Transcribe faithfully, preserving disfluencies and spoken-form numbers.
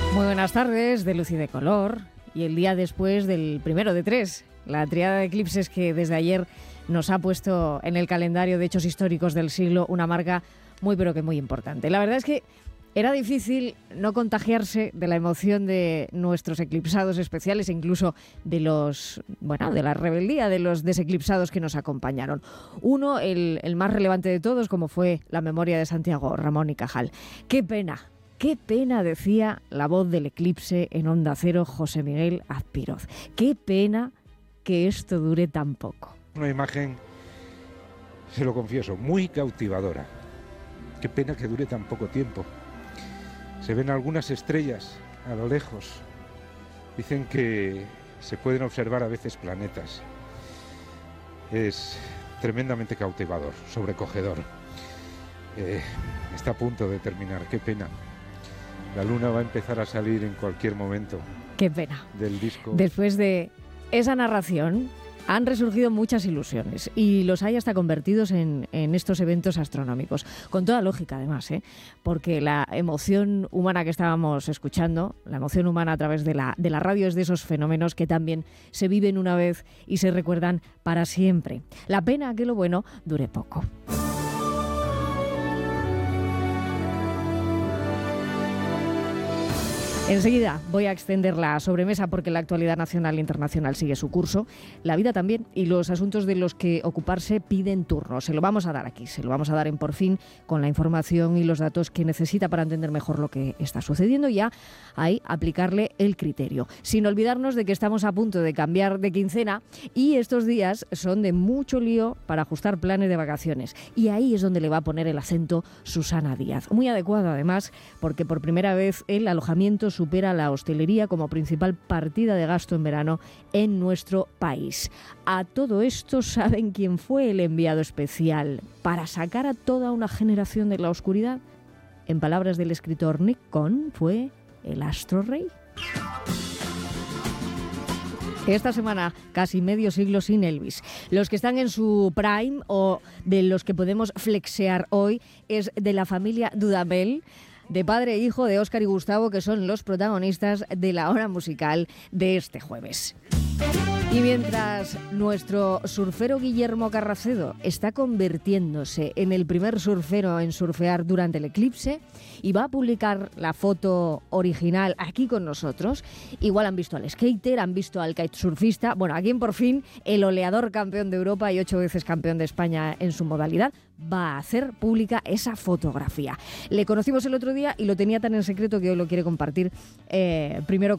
Muy buenas tardes, de luz y de color, y el día después del primero de tres, la tríada de eclipses que desde ayer nos ha puesto en el calendario de hechos históricos del siglo una marca muy pero que muy importante. La verdad es que era difícil no contagiarse de la emoción de nuestros eclipsados especiales e incluso de los, bueno, de la rebeldía de los deseclipsados que nos acompañaron. Uno, el, el más relevante de todos, como fue la memoria de Santiago Ramón y Cajal. ¡Qué pena! Qué pena, decía la voz del eclipse en Onda Cero, José Miguel Azpiroz. Qué pena que esto dure tan poco. Una imagen, se lo confieso, muy cautivadora. Qué pena que dure tan poco tiempo. Se ven algunas estrellas a lo lejos. Dicen que se pueden observar a veces planetas. Es tremendamente cautivador, sobrecogedor. Eh, está a punto de terminar, qué pena. La luna va a empezar a salir en cualquier momento. Qué pena. Del disco. Después de esa narración han resurgido muchas ilusiones y los hay hasta convertidos en, en estos eventos astronómicos. Con toda lógica, además, ¿eh? Porque la emoción humana que estábamos escuchando, la emoción humana a través de la, de la radio, es de esos fenómenos que también se viven una vez y se recuerdan para siempre. La pena que lo bueno dure poco. Enseguida voy a extender la sobremesa porque la actualidad nacional e internacional sigue su curso, la vida también, y los asuntos de los que ocuparse piden turno. Se lo vamos a dar aquí, se lo vamos a dar en Por Fin, con la información y los datos que necesita para entender mejor lo que está sucediendo y ya ahí aplicarle el criterio. Sin olvidarnos de que estamos a punto de cambiar de quincena y estos días son de mucho lío para ajustar planes de vacaciones. Y ahí es donde le va a poner el acento Susana Díaz. Muy adecuado además, porque por primera vez el alojamiento supera la hostelería como principal partida de gasto en verano en nuestro país. A todo esto, ¿saben quién fue el enviado especial para sacar a toda una generación de la oscuridad? En palabras del escritor Nick Cohn, fue el Astro Rey. Esta semana, casi medio siglo sin Elvis. Los que están en su prime o de los que podemos flexear hoy es de la familia Dudamel, de padre e hijo de Óscar y Gustavo, que son los protagonistas de la hora musical de este jueves. Y mientras nuestro surfero Guillermo Carracedo está convirtiéndose en el primer surfero en surfear durante el eclipse y va a publicar la foto original aquí con nosotros, igual han visto al skater, han visto al kitesurfista, bueno, aquí en Por Fin el oleador campeón de Europa y ocho veces campeón de España en su modalidad va a hacer pública esa fotografía. Le conocimos el otro día y lo tenía tan en secreto que hoy lo quiere compartir eh, primero